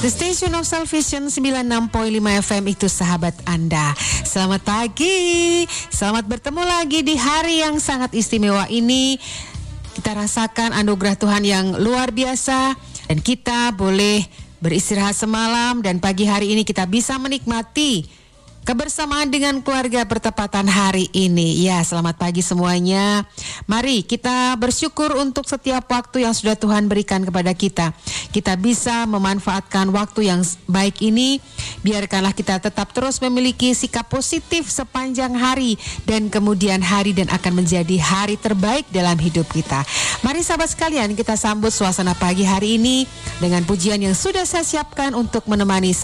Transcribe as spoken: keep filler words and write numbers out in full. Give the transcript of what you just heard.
The Station of Salvation sembilan puluh enam koma lima F M itu sahabat Anda. Selamat pagi, selamat bertemu lagi di hari yang sangat istimewa ini. Kita rasakan anugerah Tuhan yang luar biasa dan kita boleh beristirahat semalam dan pagi hari ini kita bisa menikmati kebersamaan dengan keluarga bertepatan hari ini. Ya, selamat pagi semuanya. Mari kita bersyukur untuk setiap waktu yang sudah Tuhan berikan kepada kita. Kita bisa memanfaatkan waktu yang baik ini. Biarkanlah kita tetap terus memiliki sikap positif sepanjang hari dan kemudian hari dan akan menjadi hari terbaik dalam hidup kita. Mari sahabat sekalian, kita sambut suasana pagi hari ini dengan pujian yang sudah saya siapkan untuk menemani